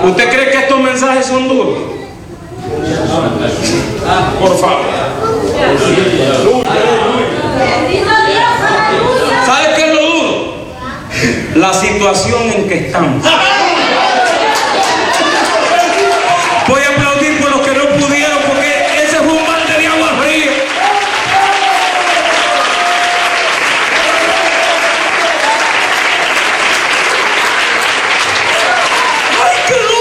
¿Usted cree que estos mensajes son duros? Por favor. ¿Sabe qué es lo duro? La situación en que estamos.